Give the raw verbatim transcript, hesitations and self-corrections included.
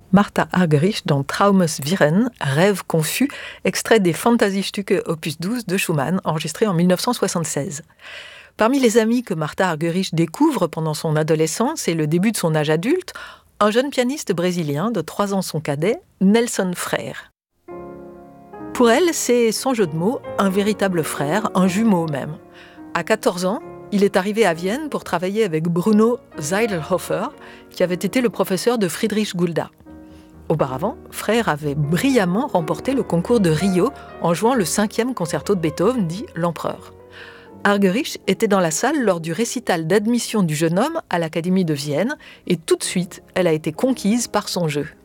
Martha Argerich dans Traumes Wirren, Rêve confus, extrait des Fantasiestücke opus douze de Schumann, enregistré en mille neuf cent soixante-seize. Parmi les amis que Martha Argerich découvre pendant son adolescence et le début de son âge adulte, un jeune pianiste brésilien de trois ans son cadet, Nelson Freire. Pour elle, c'est, sans jeu de mots, un véritable frère, un jumeau même. À quatorze ans, il est arrivé à Vienne pour travailler avec Bruno Zeidelhofer, qui avait été le professeur de Friedrich Gulda. Auparavant, Freire avait brillamment remporté le concours de Rio en jouant le cinquième concerto de Beethoven, dit l'Empereur. Argerich était dans la salle lors du récital d'admission du jeune homme à l'Académie de Vienne et tout de suite, elle a été conquise par son jeu.